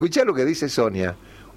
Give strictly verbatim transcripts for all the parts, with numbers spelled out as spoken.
Escuchá lo que dice Sonia.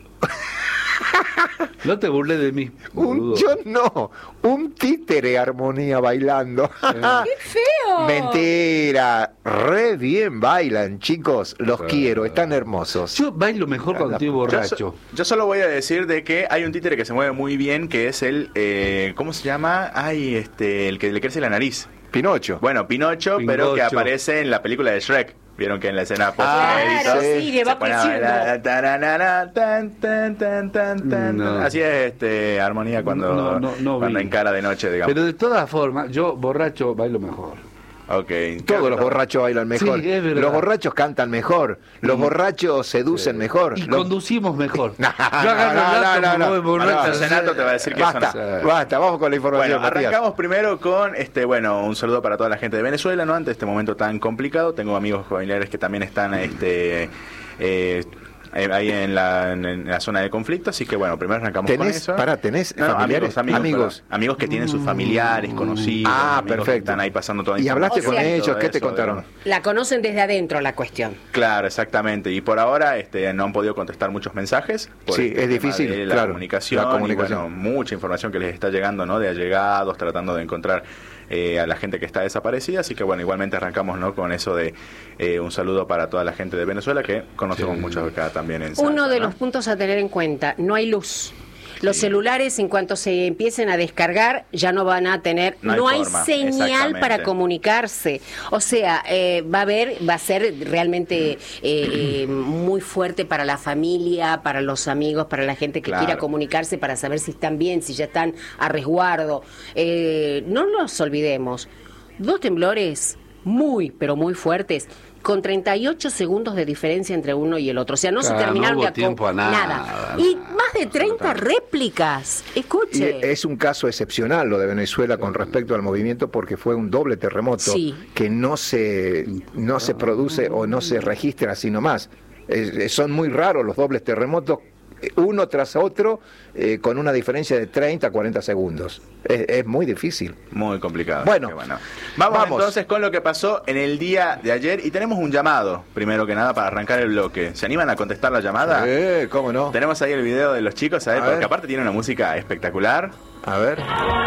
No te burles de mí. Un, yo no, un títere Armonía bailando. ¡Qué feo! Mentira, re bien bailan, chicos, los Ah. quiero, están hermosos. Yo bailo mejor cuando estoy borracho. Yo, so- yo solo voy a decir de que hay un títere que se mueve muy bien, que es el, eh, ¿cómo se llama? Ay, este, el que le crece la nariz. Pinocho. Bueno, Pinocho, Pinocho. pero que aparece en la película de Shrek. Vieron que en la escena post Ah, Claro, sí. sí, le va se pone a creciendo. bailar, tararara, tan, tan, tan, tan, tan. No. Así es este Armonía cuando, No, no, no cuando vi. encara de noche, digamos. Pero de todas formas, yo borracho bailo mejor. Okay. Todos los borrachos bailan mejor. Sí, es verdad. Los borrachos cantan mejor. Los borrachos seducen mejor. Y Los- conducimos mejor. No, Yo agarro no, el gato, no, me no, voy no. borracho. No, Senato te va a decir que Basta, eso no. basta, vamos con la información, Bueno, Matías. arrancamos primero con este, bueno, un saludo para toda la gente de Venezuela, ¿no? Ante este momento tan complicado. Tengo amigos familiares que también están este eh, eh, ahí en la, en, en la zona de conflicto, así que bueno, primero arrancamos con ¿Tenés, eso. pará, tenés No, no, familiares? amigos, amigos, Amigos. perdón. Amigos que tienen sus familiares, conocidos, Ah, amigos que perfecto. están ahí pasando toda ¿Y hablaste con información y ellos? todo ¿Qué te eso, contaron? digamos. La conocen desde adentro la cuestión. Claro, exactamente. Y por ahora este, no han podido contestar muchos mensajes. Por Sí, este es tema difícil, de la claro, comunicación. la comunicación. Y, bueno, mucha información que les está llegando, ¿no? De allegados, tratando de encontrar eh, a la gente que está desaparecida. Así que bueno, igualmente arrancamos, ¿no? Con eso de eh, un saludo para toda la gente de Venezuela que conocemos Sí. muchos acá también en Uno Salta, de ¿no? los puntos a tener en cuenta, no hay luz. Los Sí. celulares, en cuanto se empiecen a descargar, ya no van a tener, No no hay hay, forma, señal exactamente. para comunicarse. O sea, eh, va a haber, va a ser realmente eh, eh, muy fuerte para la familia, para los amigos, para la gente que Claro. quiera comunicarse, para saber si están bien, si ya están a resguardo. Eh, no nos olvidemos, dos temblores muy, pero muy fuertes, con treinta y ocho segundos de diferencia entre uno y el otro. O sea, no Claro, se terminaron no hubo de acom- tiempo a nada, Y nada. más de treinta réplicas. Y Escuche. es un caso excepcional lo de Venezuela con respecto al movimiento porque fue un doble terremoto Sí. que no se no se produce o no se registra así nomás. Es- es- son muy raros los dobles terremotos, eh, uno tras otro, eh, con una diferencia de treinta a cuarenta segundos. Es, es muy difícil. Muy complicado. Bueno, así que Vamos, vamos. entonces con lo que pasó en el día de ayer y tenemos un llamado, primero que nada, para arrancar el bloque. ¿Se animan a contestar la llamada? Eh, ¿cómo no? Tenemos ahí el video de los chicos, a ver, A porque ver. aparte tiene una música espectacular. A ver.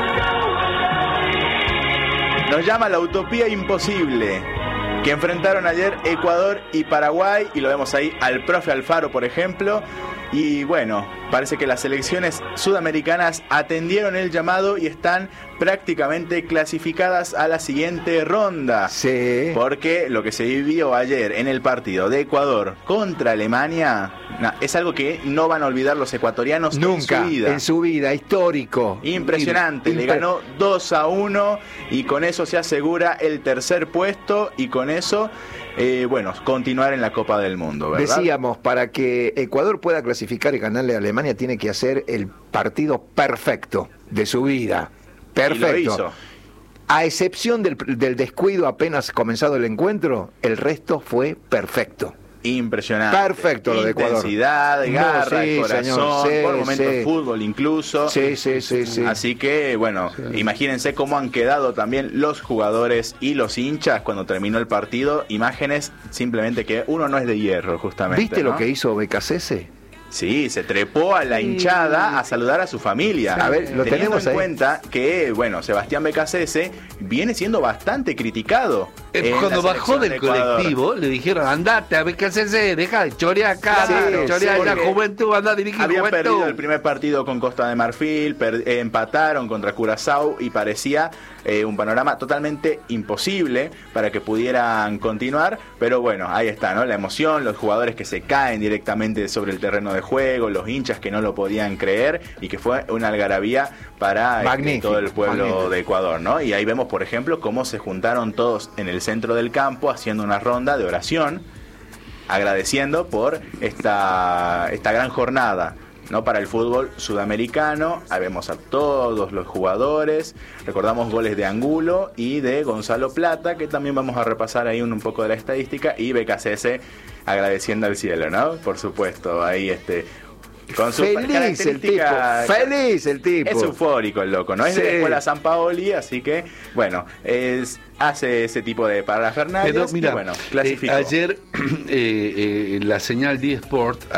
Nos llama la utopía imposible que enfrentaron ayer Ecuador y Paraguay, y lo vemos ahí al profe Alfaro, por ejemplo. Y bueno, parece que las selecciones sudamericanas atendieron el llamado y están prácticamente clasificadas a la siguiente ronda. Sí. Porque lo que se vivió ayer en el partido de Ecuador contra Alemania na, es algo que no van a olvidar los ecuatorianos Nunca en su vida. en su vida, histórico. Impresionante, le Impre- ganó dos a uno y con eso se asegura el tercer puesto y con eso, eh, bueno, continuar en la Copa del Mundo, ¿verdad? Decíamos, para que Ecuador pueda clasificar y ganarle a Alemania tiene que hacer el partido perfecto de su vida. Perfecto. Y lo hizo. A excepción del, del descuido apenas comenzado el encuentro, el resto fue perfecto. Impresionante. Perfecto lo de Ecuador. Intensidad, No, garra, sí, corazón, señor, sí, por momentos sí. fútbol incluso. Sí, sí, sí, sí. Así que, bueno, imagínense cómo han quedado también los jugadores y los hinchas cuando terminó el partido. Imágenes simplemente que uno no es de hierro, justamente. ¿Viste ¿no? lo que hizo Becasese? Sí, se trepó a la hinchada a saludar a su familia. A ver, lo Teniendo tenemos en ahí. cuenta que, bueno, Sebastián Becasese viene siendo bastante criticado. Eh, en Cuando la bajó selección del de Ecuador. colectivo, le dijeron, andate, a ver qué haces, deja de chorear acá, Claro, chorear sí, la porque juventud, anda a dirigir Habían juventud. perdido el primer partido con Costa de Marfil, per- eh, empataron contra Curazao y parecía eh, un panorama totalmente imposible para que pudieran continuar, pero bueno, ahí está, ¿no? La emoción, los jugadores que se caen directamente sobre el terreno de juego, los hinchas que no lo podían creer y que fue una algarabía para este, Magnífico, todo el pueblo magnífico. de Ecuador, ¿no? Y ahí vemos, por ejemplo, cómo se juntaron todos en el centro del campo haciendo una ronda de oración, agradeciendo por esta, esta gran jornada, ¿no? Para el fútbol sudamericano. Ahí vemos a todos los jugadores, recordamos goles de Angulo y de Gonzalo Plata, que también vamos a repasar ahí un, un poco de la estadística, y Becasese agradeciendo al cielo, ¿no? Por supuesto, ahí este Con su feliz el tipo, feliz el tipo. Es eufórico el loco, ¿no? Es Sí. de la escuela San Paoli, así que, bueno, es, hace ese tipo de parafernalias. Pero mira, y bueno, eh, clasificó. ayer eh, eh, la señal D Sport